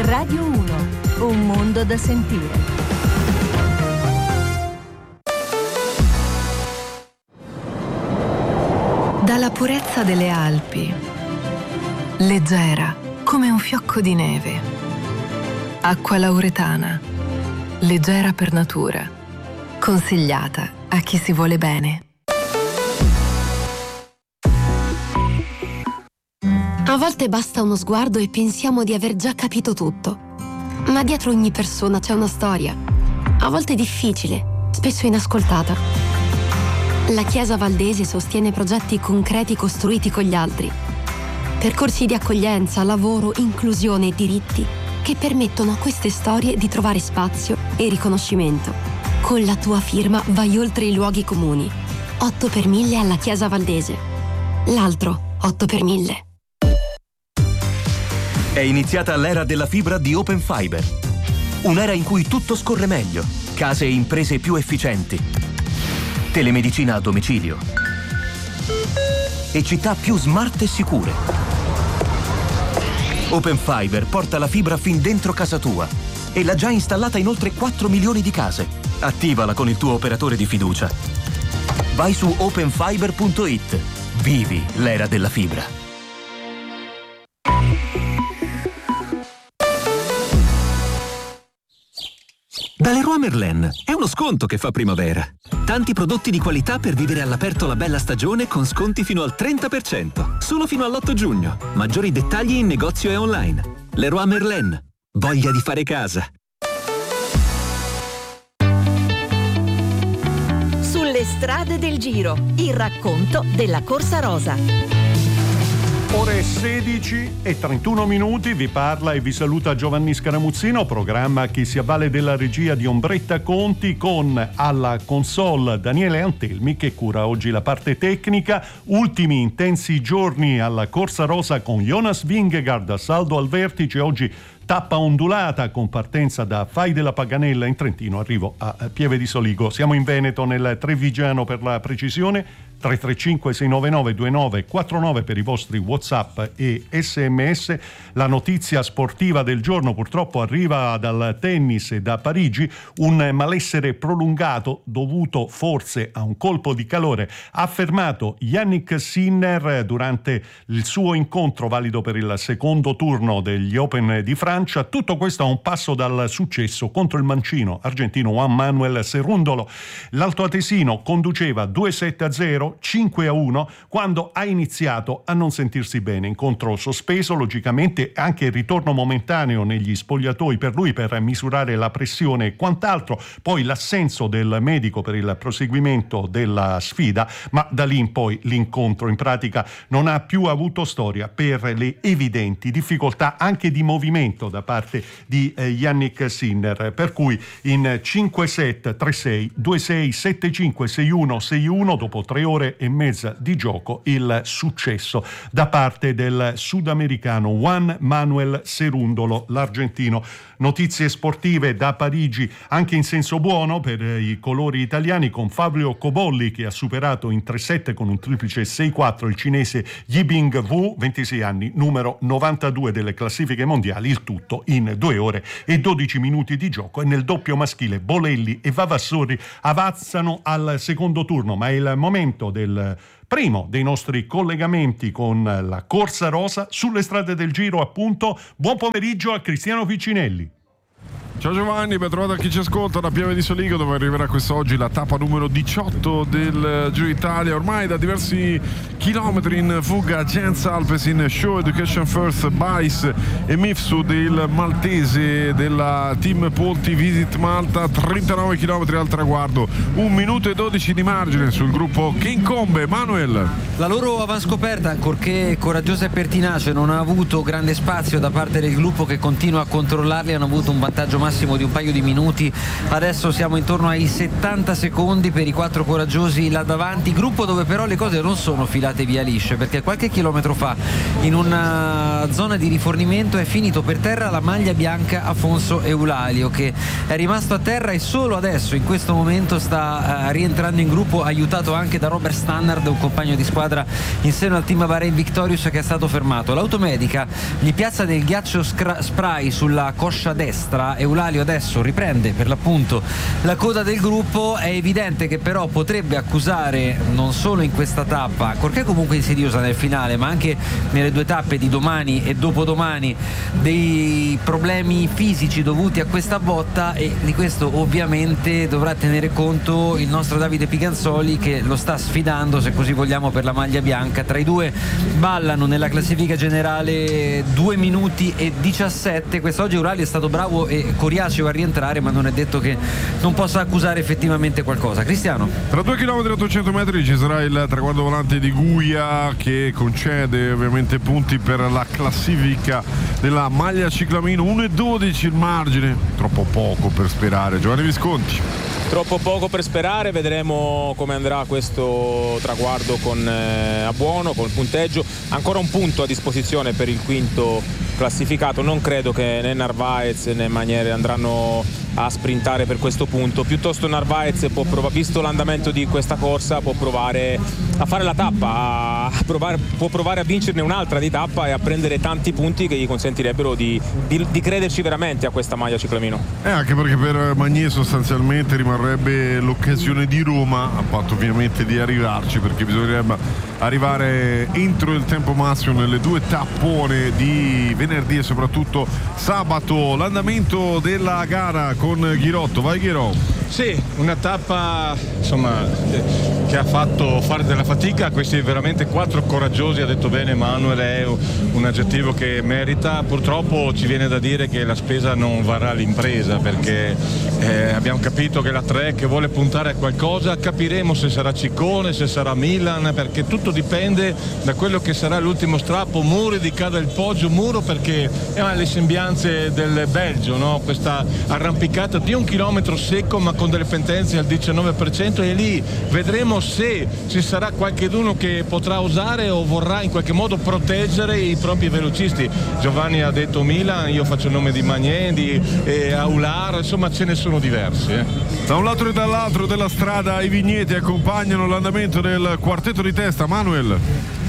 Radio 1, un mondo da sentire. Dalla purezza delle Alpi, leggera come un fiocco di neve. Acqua lauretana, leggera per natura, consigliata a chi si vuole bene. A volte basta uno sguardo e pensiamo di aver già capito tutto. Ma dietro ogni persona c'è una storia, a volte difficile, spesso inascoltata. La Chiesa Valdese sostiene progetti concreti costruiti con gli altri. Percorsi di accoglienza, lavoro, inclusione e diritti che permettono a queste storie di trovare spazio e riconoscimento. Con la tua firma vai oltre i luoghi comuni. 8 per 1000 alla Chiesa Valdese. L'altro 8 per 1000. È iniziata l'era della fibra di Open Fiber. Un'era in cui tutto scorre meglio, case e imprese più efficienti, telemedicina a domicilio e città più smart e sicure. Open Fiber porta la fibra fin dentro casa tua e l'ha già installata in oltre 4 milioni di case. Attivala con il tuo operatore di fiducia. Vai su openfiber.it. Vivi l'era della fibra. Da Leroy Merlin è uno sconto che fa primavera. Tanti prodotti di qualità per vivere all'aperto la bella stagione con sconti fino al 30%. Solo fino all'8 giugno. Maggiori dettagli in negozio e online. Leroy Merlin. Voglia di fare casa. Sulle strade del Giro, il racconto della Corsa Rosa. Ore 16:31, vi parla e vi saluta Giovanni Scaramuzzino, programma che si avvale della regia di Ombretta Conti con alla console Daniele Antelmi che cura oggi la parte tecnica. Ultimi intensi giorni alla Corsa Rosa con Jonas Vingegaard, saldo al vertice, oggi tappa ondulata con partenza da Fai della Paganella in Trentino, arrivo a Pieve di Soligo. Siamo in Veneto, nel Trevigiano per la precisione. 335 699 2949 per i vostri WhatsApp e SMS. La notizia sportiva del giorno purtroppo arriva dal tennis e da Parigi. Un malessere prolungato dovuto forse a un colpo di calore ha fermato Yannick Sinner durante il suo incontro valido per il secondo turno degli Open di Francia. Tutto questo a un passo dal successo contro il mancino argentino Juan Manuel Cerúndolo. L'altoatesino conduceva 2-7-0, 5-1 quando ha iniziato a non sentirsi bene. Incontro sospeso, logicamente anche il ritorno momentaneo negli spogliatoi per lui per misurare la pressione e quant'altro, poi l'assenso del medico per il proseguimento della sfida, ma da lì in poi l'incontro in pratica non ha più avuto storia per le evidenti difficoltà anche di movimento da parte di Yannick Sinner, per cui in 5 set 3-6, 2-6, 7-5, 6-1, 6-1 dopo 3 ore e mezza di gioco il successo da parte del sudamericano Juan Manuel Cerúndolo, l'argentino. Notizie sportive da Parigi anche in senso buono per i colori italiani, con Fabio Cobolli che ha superato in 3-7 con un triplice 6-4 il cinese Yibing Wu, 26 anni, numero 92 delle classifiche mondiali, il tutto in 2 ore e 12 minuti di gioco. E nel doppio maschile Bolelli e Vavassori avanzano al secondo turno, ma è il momento del primo dei nostri collegamenti con la Corsa Rosa sulle strade del Giro, appunto. Buon pomeriggio a Cristiano Piccinelli. Ciao Giovanni, ben trovato a chi ci ascolta da Pieve di Soligo, dove arriverà quest'oggi la tappa numero 18 del Giro d'Italia. Ormai da diversi chilometri in fuga Jens Alpecin, Show Education First, Bais e Mifsud, il maltese della Team Polti Visit Malta. 39 km al traguardo, 1 minuto e 12 di margine sul gruppo che incombe. Manuel. La loro avanscoperta, ancorché coraggiosa e pertinace, non ha avuto grande spazio da parte del gruppo che continua a controllarli. Hanno avuto un vantaggio massimo di un paio di minuti. Adesso siamo intorno ai 70 secondi per i 4 coraggiosi là davanti, gruppo dove però le cose non sono filate via lisce, perché qualche chilometro fa in una zona di rifornimento è finito per terra la maglia bianca Afonso Eulalio, che è rimasto a terra e solo adesso in questo momento sta rientrando in gruppo, aiutato anche da Robert Stannard, un compagno di squadra in seno al team Bahrain Victorious, che è stato fermato. L'automedica gli piazza del ghiaccio spray sulla coscia destra. Eulalio adesso riprende per l'appunto la coda del gruppo. È evidente che però potrebbe accusare non solo in questa tappa, ancorché comunque insidiosa nel finale, ma anche nelle 2 tappe di domani e dopodomani, dei problemi fisici dovuti a questa botta, e di questo ovviamente dovrà tenere conto il nostro Davide Piganzoli, che lo sta sfidando, se così vogliamo, per la maglia bianca. Tra i due ballano nella classifica generale 2 minuti e 17. Quest'oggi Eulalio è stato bravo e coriaceo a rientrare, ma non è detto che non possa accusare effettivamente qualcosa. Cristiano? Tra 2 km e 800 metri ci sarà il traguardo volante di Guia, che concede ovviamente punti per la classifica della maglia ciclamino. 1,12 il margine, troppo poco per sperare. Giovanni Visconti. Troppo poco per sperare, vedremo come andrà questo traguardo a buono, con il punteggio. Ancora un punto a disposizione per il quinto classificato. Non credo che né Narvaez né Magnier andranno a sprintare per questo punto. Piuttosto Narvaez visto l'andamento di questa corsa, può provare a fare la tappa, può provare a vincerne un'altra di tappa e a prendere tanti punti che gli consentirebbero di crederci veramente a questa maglia ciclamino. Anche perché per Magnier sostanzialmente rimarrebbe l'occasione di Roma, a patto ovviamente di arrivarci, perché bisognerebbe arrivare entro il tempo massimo nelle 2 tappone di venerdì e soprattutto sabato. L'andamento della gara con Ghirotto. Vai Ghiro. Sì, una tappa insomma che ha fatto fare della fatica a questi veramente 4 coraggiosi, ha detto bene Manuel, è un aggettivo che merita. Purtroppo ci viene da dire che la spesa non varrà l'impresa, perché abbiamo capito che la Trek vuole puntare a qualcosa. Capiremo se sarà Ciccone, se sarà Milan, perché tutto dipende da quello che sarà l'ultimo strappo. Muri di cada il poggio muro, perché le sembianze del Belgio, no? Questa arrampicata di 1 chilometro secco ma con delle pendenze al 19%, e lì vedremo se ci sarà qualcheduno che potrà osare o vorrà in qualche modo proteggere i propri velocisti. Giovanni ha detto Milan, io faccio il nome di Magnier, di Aular, insomma ce ne sono diversi. Da un lato e dall'altro della strada i vigneti accompagnano l'andamento del quartetto di testa. Manuel.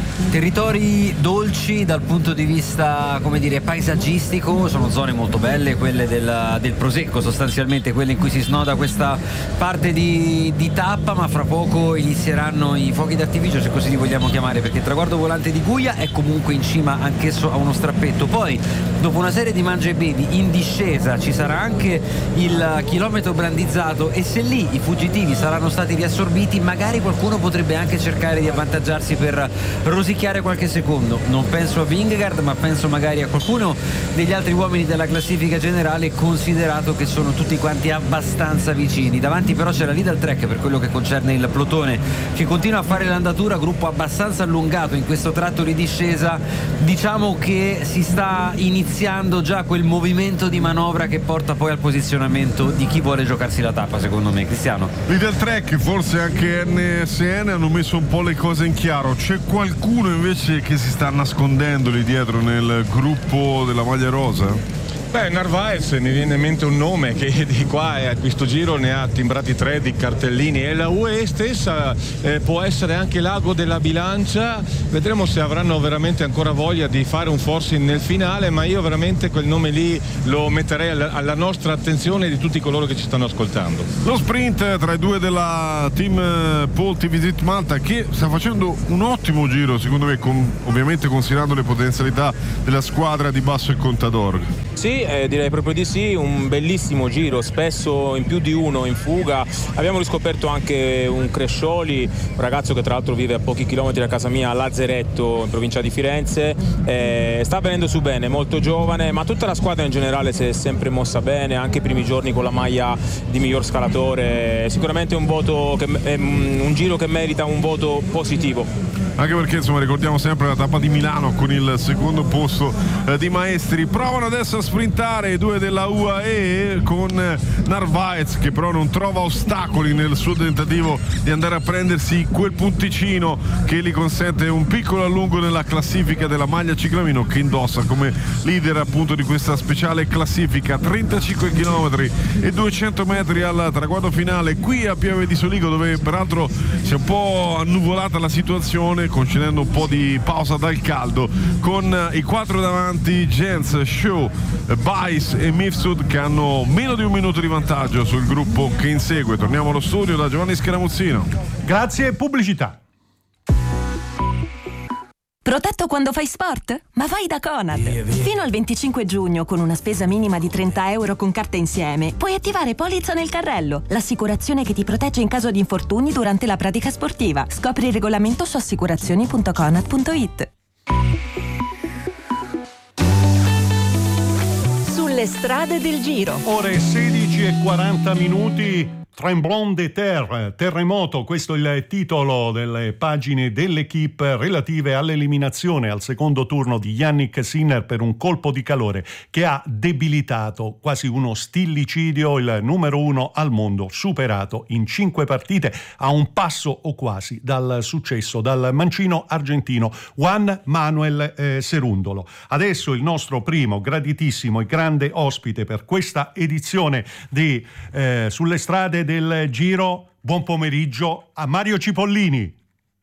Territori dolci dal punto di vista, come dire, paesaggistico, sono zone molto belle, quelle del Prosecco, sostanzialmente quelle in cui si snoda questa parte di tappa, ma fra poco inizieranno i fuochi d'artificio, se così li vogliamo chiamare, perché il traguardo volante di Guia è comunque in cima anch'esso a uno strappetto. Poi dopo una serie di mangia e bevi in discesa ci sarà anche il chilometro brandizzato, e se lì i fuggitivi saranno stati riassorbiti, magari qualcuno potrebbe anche cercare di avvantaggiarsi per rosicchiare qualche secondo. Non penso a Vingegaard, ma penso magari a qualcuno degli altri uomini della classifica generale, considerato che sono tutti quanti abbastanza vicini. Davanti però c'è la Lidl Trek per quello che concerne il plotone, che continua a fare l'andatura, gruppo abbastanza allungato in questo tratto di discesa. Diciamo che si sta iniziando già quel movimento di manovra che porta poi al posizionamento di chi vuole giocarsi la tappa, secondo me. Cristiano? Lidl Trek, forse anche NSN hanno messo un po' le cose in chiaro. C'è qualcuno invece che si sta nascondendo lì dietro nel gruppo della maglia rosa? Narvaez, mi viene in mente un nome che di qua a questo giro ne ha timbrati 3 di cartellini, e la UE stessa può essere anche l'ago della bilancia. Vedremo se avranno veramente ancora voglia di fare un forcing nel finale, ma io veramente quel nome lì lo metterei alla nostra attenzione di tutti coloro che ci stanno ascoltando. Lo sprint tra i 2 della team Polti Visit Malta, che sta facendo un ottimo giro secondo me, ovviamente considerando le potenzialità della squadra di Basso e Contador. Sì, direi proprio di sì, un bellissimo giro, spesso in più di uno in fuga. Abbiamo riscoperto anche un Crescioli, un ragazzo che tra l'altro vive a pochi chilometri da casa mia, a Lazzeretto, in provincia di Firenze. Sta venendo su bene, molto giovane, ma tutta la squadra in generale si è sempre mossa bene, anche i primi giorni con la maglia di miglior scalatore. Sicuramente un giro che merita un voto positivo. anche perché insomma ricordiamo sempre la tappa di Milano con il secondo posto di Maestri. Provano adesso a sprintare i due della UAE con Narvaez, che però non trova ostacoli nel suo tentativo di andare a prendersi quel punticino che gli consente un piccolo allungo nella classifica della maglia ciclamino che indossa come leader appunto di questa speciale classifica. 35 km e 200 metri al traguardo finale qui a Pieve di Soligo, dove peraltro si è un po' annuvolata la situazione, concedendo un po' di pausa dal caldo, con i quattro davanti, Jens, Shaw, Bice e Mifsud, che hanno meno di un minuto di vantaggio sul gruppo che insegue. Torniamo allo studio da Giovanni Scaramuzzino. Grazie, pubblicità. Protetto quando fai sport? Ma vai da Conad! Fino al 25 giugno, con una spesa minima di 30 euro con carta insieme, puoi attivare Polizza nel carrello, l'assicurazione che ti protegge in caso di infortuni durante la pratica sportiva. Scopri il regolamento su assicurazioni.conad.it. Sulle strade del Giro. Ore 16:40. Tremblement de terre, terremoto, questo è il titolo delle pagine dell'Equipe relative all'eliminazione al secondo turno di Yannick Sinner per un colpo di calore che ha debilitato, quasi uno stillicidio, il numero 1 al mondo, superato in 5 partite, a un passo o quasi dal successo dal mancino argentino Juan Manuel Cerundolo. Adesso il nostro primo graditissimo e grande ospite per questa edizione di Sulle strade del Giro. Buon pomeriggio a Mario Cipollini.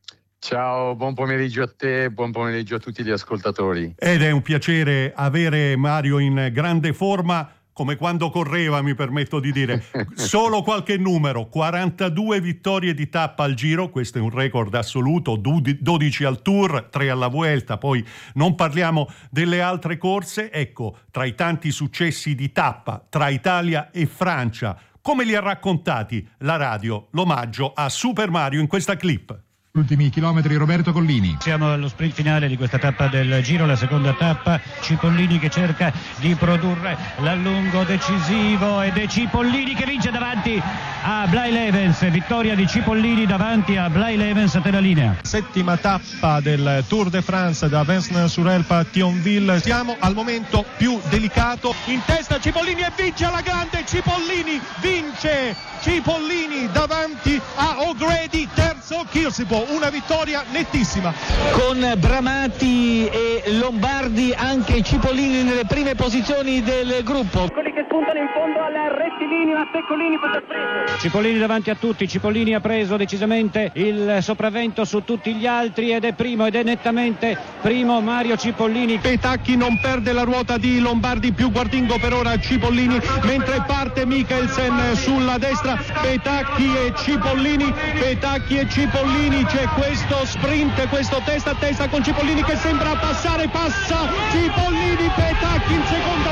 Ciao, buon pomeriggio a te, buon pomeriggio a tutti gli ascoltatori. Ed è un piacere avere Mario in grande forma, come quando correva, mi permetto di dire. Solo qualche numero: 42 vittorie di tappa al Giro, questo è un record assoluto, 12 al Tour, 3 alla Vuelta, poi non parliamo delle altre corse. Ecco, tra i tanti successi di tappa tra Italia e Francia, come li ha raccontati la radio l'omaggio a Super Mario in questa clip? Ultimi chilometri, Roberto Collini. Siamo allo sprint finale di questa tappa del Giro, la seconda tappa. Cipollini che cerca di produrre l'allungo decisivo, ed è Cipollini che vince davanti a Blylevens. Vittoria di Cipollini davanti a Blylevens. A te la linea. Settima tappa del Tour de France da Vincennes-sur-Elpe a Thionville. Siamo al momento più delicato. In testa Cipollini e vince alla grande. Cipollini vince. Cipollini davanti a O'Grady, terzo Kirsipo. Una vittoria nettissima. Con Bramati e Lombardi, anche Cipollini nelle prime posizioni del gruppo. Quelli che spuntano in fondo al rettilineo, a Peccolini per il sprint. Cipollini davanti a tutti. Cipollini ha preso decisamente il sopravvento su tutti gli altri ed è primo, ed è nettamente primo Mario Cipollini. Petacchi non perde la ruota di Lombardi, più Guardingo per ora Cipollini, mentre parte Mikkelsen sulla destra. Petacchi e Cipollini, Petacchi e Cipollini. C'è questo sprint, questo testa a testa con Cipollini che sembra passare, passa Cipollini, Petacchi in seconda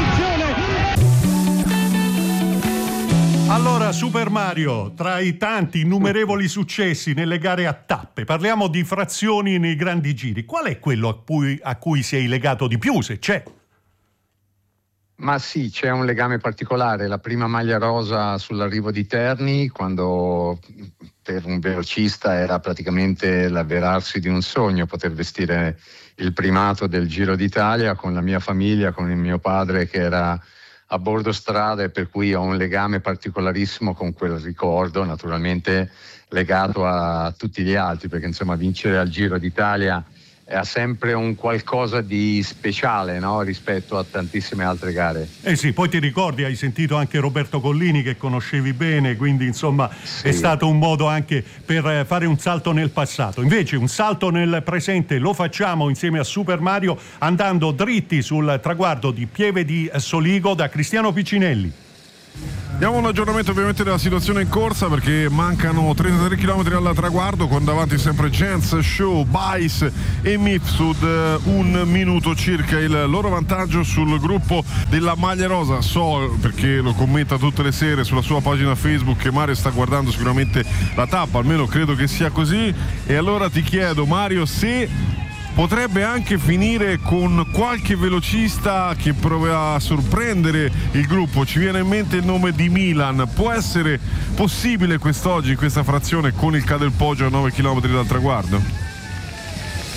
posizione. Allora, Super Mario, tra i tanti innumerevoli successi nelle gare a tappe, parliamo di frazioni nei grandi giri. Qual è quello a cui sei legato di più, se c'è? Ma sì, c'è un legame particolare. La prima maglia rosa sull'arrivo di Terni, quando per un velocista era praticamente l'avverarsi di un sogno poter vestire il primato del Giro d'Italia, con la mia famiglia, con il mio padre che era a bordo strada, e per cui ho un legame particolarissimo con quel ricordo, naturalmente legato a tutti gli altri, perché insomma vincere al Giro d'Italia ha sempre un qualcosa di speciale, no? Rispetto a tantissime altre gare. Eh sì, poi ti ricordi, hai sentito anche Roberto Collini che conoscevi bene, quindi insomma sì, è stato un modo anche per fare un salto nel passato. Invece un salto nel presente lo facciamo insieme a Super Mario, andando dritti sul traguardo di Pieve di Soligo da Cristiano Piccinelli. Diamo un aggiornamento ovviamente della situazione in corsa, perché mancano 33 km al traguardo, con davanti sempre Jens, Shaw, Bice e Mifsud, un minuto circa il loro vantaggio sul gruppo della maglia rosa. So, perché lo commenta tutte le sere sulla sua pagina Facebook, che Mario sta guardando sicuramente la tappa, almeno credo che sia così, e allora ti chiedo, Mario, se potrebbe anche finire con qualche velocista che prova a sorprendere il gruppo. Ci viene in mente il nome di Milan. Può essere possibile quest'oggi, in questa frazione, con il Cadel Poggio a 9 km dal traguardo?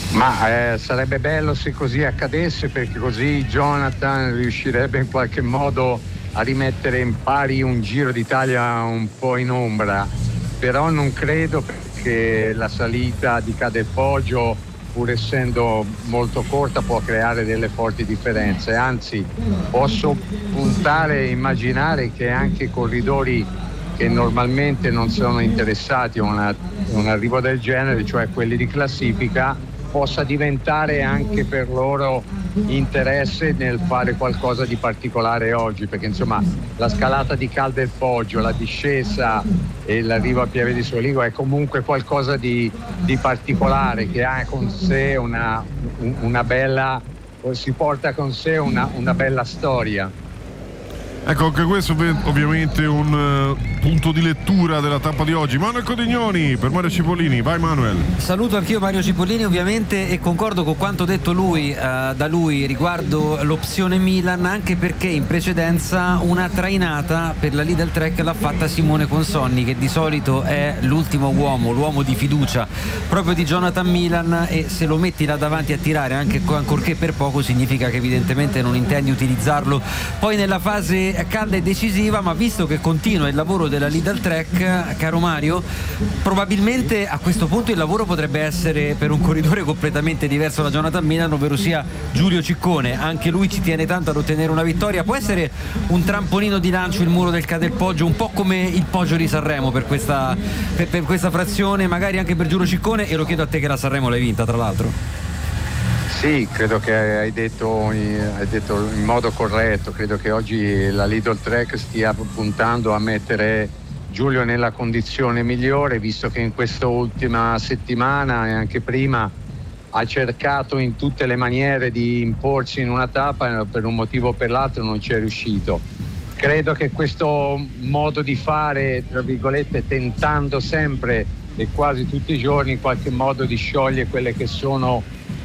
Ma sarebbe bello se così accadesse, perché così Jonathan riuscirebbe in qualche modo a rimettere in pari un Giro d'Italia un po' in ombra, però non credo, perché la salita di Cadelpoggio, pur essendo molto corta, può creare delle forti differenze. Anzi, posso puntare e immaginare che anche corridori che normalmente non sono interessati a un arrivo del genere, cioè quelli di classifica, possa diventare anche per loro interesse nel fare qualcosa di particolare oggi, perché insomma la scalata di Cal del Poggio, la discesa e l'arrivo a Pieve di Soligo è comunque qualcosa di particolare, che ha con sé una bella, si porta con sé una bella storia. Ecco, anche questo ovviamente un punto di lettura della tappa di oggi. Manuel Codignoni per Mario Cipollini. Vai Manuel. Saluto anch'io Mario Cipollini ovviamente, e concordo con quanto detto da lui riguardo l'opzione Milan, anche perché in precedenza una trainata per la Lidl Trek l'ha fatta Simone Consonni, che di solito è l'ultimo uomo, l'uomo di fiducia proprio di Jonathan Milan, e se lo metti là davanti a tirare, ancorché per poco, significa che evidentemente non intendi utilizzarlo poi nella fase calda e decisiva. Ma visto che continua il lavoro della Lidl Trek, caro Mario, probabilmente a questo punto il lavoro potrebbe essere per un corridore completamente diverso da Jonathan Milan, ovvero sia Giulio Ciccone. Anche lui ci tiene tanto ad ottenere una vittoria. Può essere un trampolino di lancio il muro del Cadelpoggio, un po' come il Poggio di Sanremo per questa frazione, magari anche per Giulio Ciccone. E lo chiedo a te, che la Sanremo l'hai vinta tra l'altro. Sì, credo che hai detto in modo corretto. Credo che oggi la Lidl Trek stia puntando a mettere Giulio nella condizione migliore, visto che in questa ultima settimana e anche prima ha cercato in tutte le maniere di imporsi in una tappa, e per un motivo o per l'altro non ci è riuscito. Credo che questo modo di fare, tra virgolette, tentando sempre e quasi tutti i giorni in qualche modo di sciogliere quelle che sono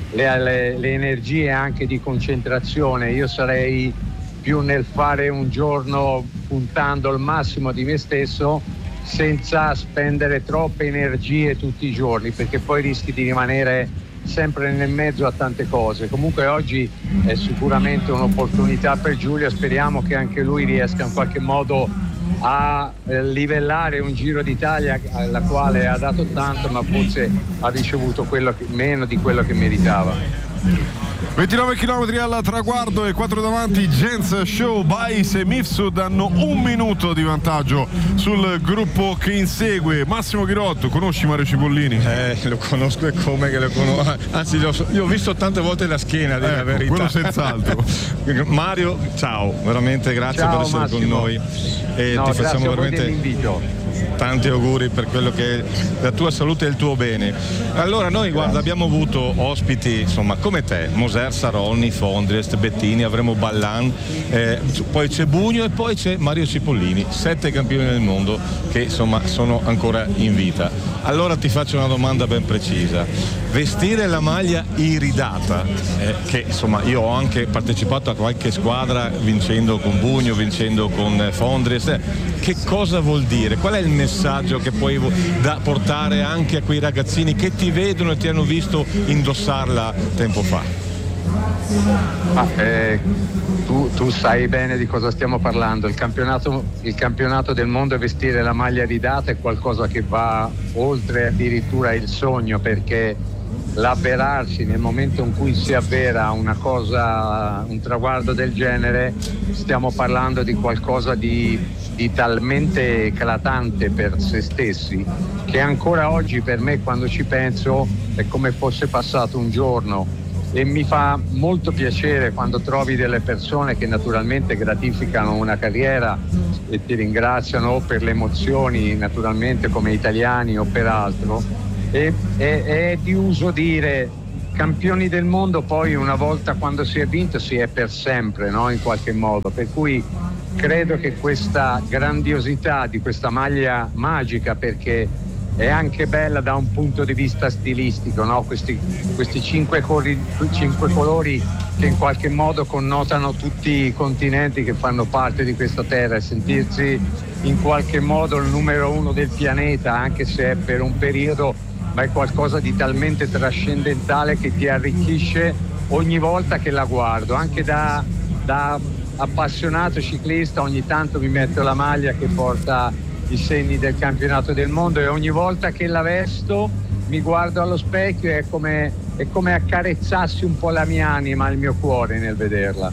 le energie anche di concentrazione. Io sarei più nel fare un giorno puntando al massimo di me stesso, senza spendere troppe energie tutti i giorni, perché poi rischi di rimanere sempre nel mezzo a tante cose. Comunque oggi è sicuramente un'opportunità per Giulio, speriamo che anche lui riesca in qualche modo a livellare un Giro d'Italia alla quale ha dato tanto, ma forse ha ricevuto meno di quello che meritava. 29 km al traguardo e 4 davanti. Jens Show, Bais e Mifsud hanno 1 minuto di vantaggio sul gruppo che insegue. Massimo Ghirotto, conosci Mario Cipollini? Lo conosco, e come che lo conosco, anzi gli ho visto tante volte la schiena, della verità. Quello senz'altro. Mario, ciao, veramente grazie per essere Massimo. con noi, e ti facciamo veramente tanti auguri per quello che è la tua salute e il tuo bene. Allora noi, guarda, abbiamo avuto ospiti insomma come te, Moser, Saronni, Fondriest, Bettini, avremo Ballan, poi c'è Bugno e poi c'è Mario Cipollini, 7 campioni del mondo che insomma sono ancora in vita. Allora ti faccio una domanda ben precisa: vestire la maglia iridata, che insomma io ho anche partecipato a qualche squadra vincendo con Bugno, vincendo con Fondriest, che cosa vuol dire? Qual è il messaggio che puoi portare anche a quei ragazzini che ti vedono e ti hanno visto indossarla tempo fa? Tu sai bene di cosa stiamo parlando. Il campionato del mondo e vestire la maglia iridata è qualcosa che va oltre addirittura il sogno, perché l'avverarsi nel momento in cui si avvera un traguardo del genere, stiamo parlando di qualcosa di talmente eclatante per se stessi, che ancora oggi per me, quando ci penso, è come fosse passato un giorno. E mi fa molto piacere quando trovi delle persone che naturalmente gratificano una carriera e ti ringraziano o per le emozioni, naturalmente, come italiani o per altro. E è di uso dire campioni del mondo, poi una volta quando si è vinto si è per sempre, no? In qualche modo, per cui credo che questa grandiosità di questa maglia magica, perché è anche bella da un punto di vista stilistico, no? Questi 5 colori che in qualche modo connotano tutti i continenti che fanno parte di questa terra, e sentirsi in qualche modo il numero 1 del pianeta, anche se è per un periodo, ma è qualcosa di talmente trascendentale che ti arricchisce ogni volta che la guardo. Anche da appassionato ciclista ogni tanto mi metto la maglia che porta i segni del campionato del mondo, e ogni volta che la vesto mi guardo allo specchio e è come accarezzassi un po' la mia anima, il mio cuore nel vederla.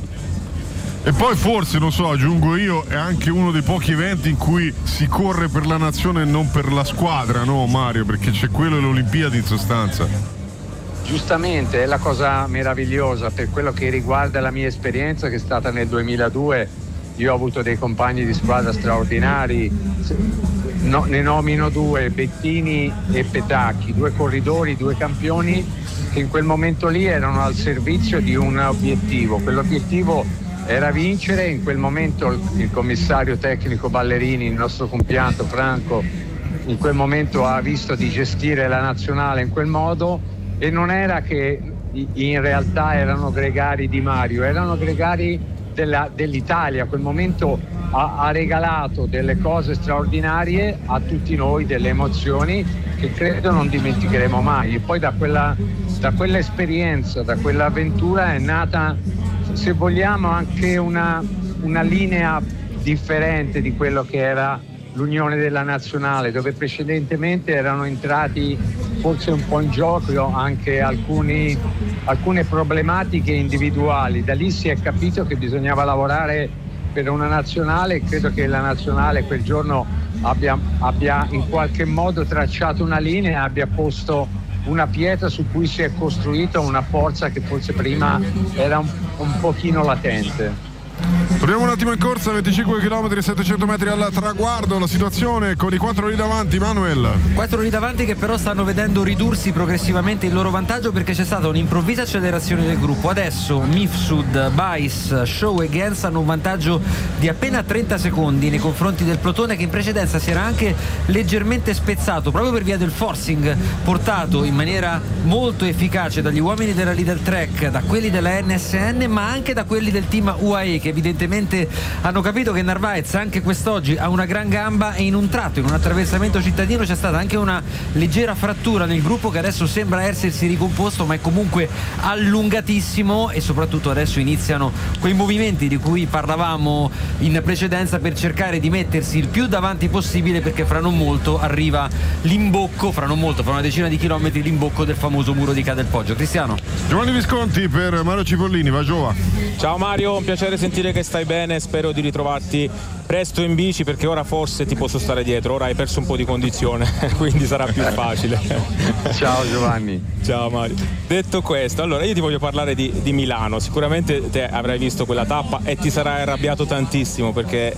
E poi forse, non so, aggiungo io, è anche uno dei pochi eventi in cui si corre per la nazione e non per la squadra, no Mario? Perché c'è quello e le Olimpiadi in sostanza. Giustamente, è la cosa meravigliosa per quello che riguarda la mia esperienza, che è stata nel 2002. Io ho avuto dei compagni di squadra straordinari, ne nomino due, Bettini e Petacchi, due corridori, due campioni che in quel momento lì erano al servizio di un obiettivo. Quell'obiettivo era vincere. In quel momento il commissario tecnico Ballerini, il nostro compianto Franco, in quel momento ha visto di gestire la nazionale in quel modo, e non era che in realtà erano gregari di Mario, erano gregari dell'Italia. Quel momento ha regalato delle cose straordinarie a tutti noi, delle emozioni che credo non dimenticheremo mai. E poi da quell'esperienza, da quell'avventura è nata, se vogliamo, anche una linea differente di quello che era l'unione della nazionale, dove precedentemente erano entrati forse un po' in gioco anche alcune problematiche individuali. Da lì si è capito che bisognava lavorare per una nazionale, e credo che la nazionale quel giorno abbia in qualche modo tracciato una linea e abbia posto una pietra su cui si è costruita una forza che forse prima era un pochino latente. Torniamo un attimo in corsa, 25 km, 700 metri al traguardo. La situazione con i 4 lì davanti, Manuel. 4 lì davanti che però stanno vedendo ridursi progressivamente il loro vantaggio, perché c'è stata un'improvvisa accelerazione del gruppo. Adesso Mifsud, Bais, Show e Gens hanno un vantaggio di appena 30 secondi nei confronti del plotone, che in precedenza si era anche leggermente spezzato proprio per via del forcing portato in maniera molto efficace dagli uomini della Lidl Trek, da quelli della NSN, ma anche da quelli del team UAE, che evidentemente hanno capito che Narvaez anche quest'oggi ha una gran gamba, e in un tratto, in un attraversamento cittadino, c'è stata anche una leggera frattura nel gruppo che adesso sembra essersi ricomposto, ma è comunque allungatissimo, e soprattutto adesso iniziano quei movimenti di cui parlavamo in precedenza per cercare di mettersi il più davanti possibile, perché fra non molto arriva l'imbocco, fra una decina di chilometri, l'imbocco del famoso muro di Cadelpoggio. Cristiano. Giovanni Visconti per Mario Cipollini, va Giova. Ciao Mario, un piacere sentire che stai bene, spero di ritrovarti presto in bici, perché ora forse ti posso stare dietro, ora hai perso un po' di condizione quindi sarà più facile. Ciao Giovanni. Ciao Mario. Detto questo, allora io ti voglio parlare di Milano. Sicuramente te avrai visto quella tappa e ti sarai arrabbiato tantissimo, perché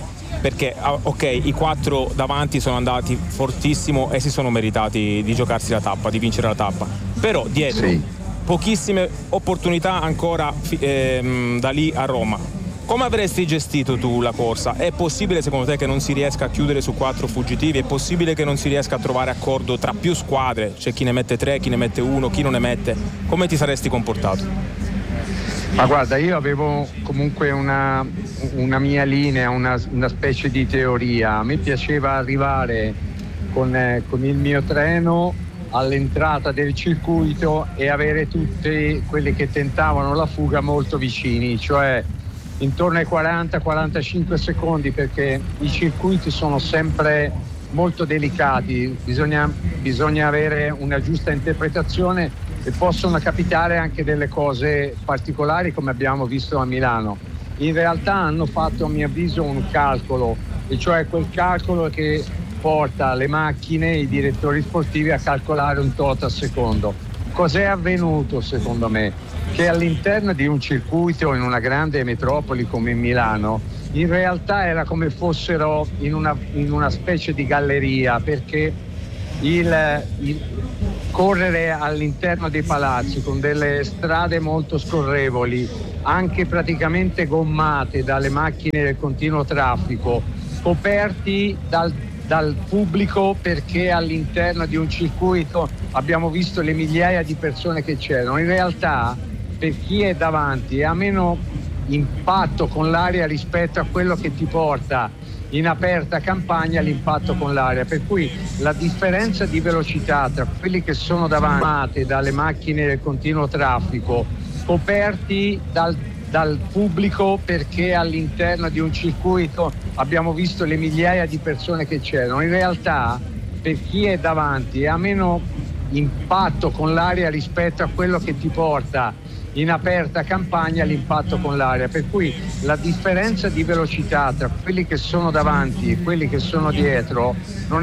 ok, i 4 davanti sono andati fortissimo e si sono meritati di giocarsi la tappa, di vincere la tappa, però dietro pochissime opportunità ancora da lì a Roma. Come avresti gestito tu la corsa? È possibile secondo te che non si riesca a chiudere su 4 fuggitivi? È possibile che non si riesca a trovare accordo tra più squadre? C'è chi ne mette 3, chi ne mette 1, chi non ne mette. Come ti saresti comportato? Ma guarda, io avevo comunque una mia linea, una specie di teoria. A me piaceva arrivare con il mio treno all'entrata del circuito e avere tutti quelli che tentavano la fuga molto vicini, cioè intorno ai 40-45 secondi, perché i circuiti sono sempre molto delicati, bisogna avere una giusta interpretazione e possono capitare anche delle cose particolari, come abbiamo visto a Milano. In realtà hanno fatto, a mio avviso, un calcolo, e cioè quel calcolo che porta le macchine, i direttori sportivi a calcolare un tot al secondo. Cos'è avvenuto secondo me? Che all'interno di un circuito in una grande metropoli come Milano, in realtà era come fossero in una specie di galleria, perché il correre all'interno dei palazzi con delle strade molto scorrevoli, anche praticamente gommate dalle macchine del continuo traffico, coperti dal pubblico, perché all'interno di un circuito abbiamo visto le migliaia di persone che c'erano. In realtà per chi è davanti ha meno impatto con l'aria rispetto a quello che ti porta in aperta campagna l'impatto con l'aria, per cui la differenza di velocità tra quelli che sono davanti dalle macchine del continuo traffico coperti dal pubblico, perché all'interno di un circuito abbiamo visto le migliaia di persone che c'erano, in realtà per chi è davanti ha meno impatto con l'aria rispetto a quello che ti porta in aperta campagna l'impatto con l'aria, per cui la differenza di velocità tra quelli che sono davanti e quelli che sono dietro non